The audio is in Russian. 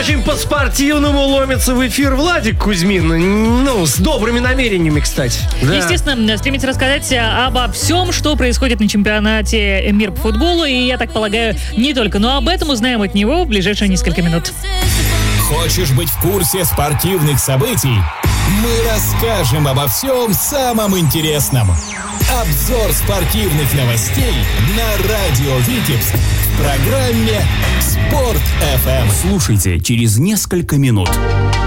Очень по-спортивному ломится в эфир Владик Кузьмин. Ну, с добрыми намерениями, кстати. Да. Естественно, стремится рассказать обо всем, что происходит на чемпионате мира по футболу. И, я так полагаю, не только. Но об этом узнаем от него в ближайшие несколько минут. Хочешь быть в курсе спортивных событий? Мы расскажем обо всем самом интересном. Обзор спортивных новостей на Радио Витебск в программе «Спорт ФМ». Слушайте через несколько минут.